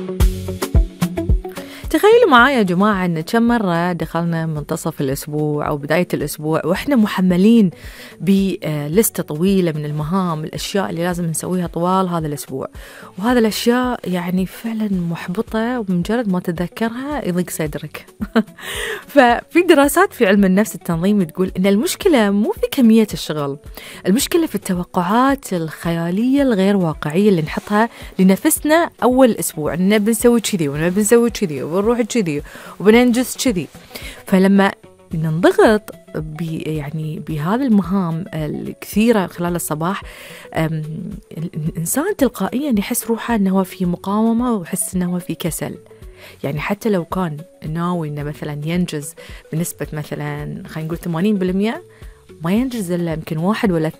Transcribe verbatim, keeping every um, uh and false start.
تخيلوا معايا يا جماعة أن كم مرة دخلنا منتصف الأسبوع أو بداية الأسبوع وإحنا محملين بلستة طويلة من المهام، الأشياء اللي لازم نسويها طوال هذا الأسبوع، وهذا الأشياء يعني فعلا محبطة ومجرد ما تذكرها يضيق صدرك. ففي دراسات في علم النفس التنظيمي تقول إن المشكلة مو في كمية الشغل، المشكلة في التوقعات الخيالية الغير واقعية اللي نحطها لنفسنا أول أسبوع، إننا بنسوي كذي ونبي نسوي كذي ونروح كذي وبننجز كذي. فلما ننضغط يعني بهذه المهام الكثيرة خلال الصباح، الإنسان تلقائيا يحس روحه أنه في مقاومة ويحس أنه في كسل. يعني حتى لو كان ناوي أنه مثلا ينجز بنسبة مثلا خلينا نقول ثمانين بالمئة، ما ينجز إلا يمكن واحد ولا